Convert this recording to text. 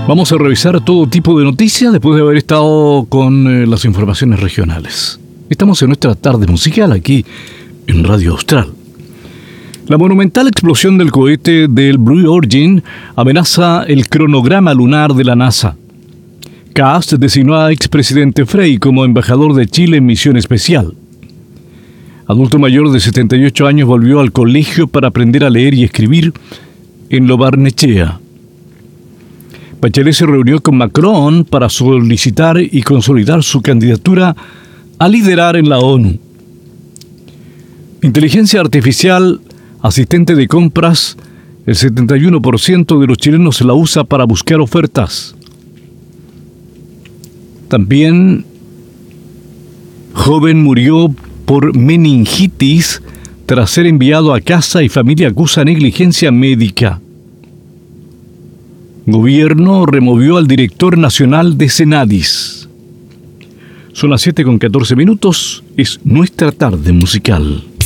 Vamos a revisar todo tipo de noticias después de haber estado con las informaciones regionales. Estamos en nuestra tarde musical aquí en Radio Austral. La monumental explosión del cohete del Blue Origin amenaza el cronograma lunar de la NASA. Kast designó a expresidente Frei como embajador de Chile en misión especial. Adulto mayor de 78 años volvió al colegio para aprender a leer y escribir en Lo Barnechea. Bachelet se reunió con Macron para solicitar y consolidar su candidatura a liderar en la ONU. Inteligencia artificial, asistente de compras, el 71% de los chilenos la usa para buscar ofertas. También, joven murió por meningitis tras ser enviado a casa y familia acusa negligencia médica. Gobierno removió al director nacional de Senadis. Son las 7:14. Es nuestra tarde musical.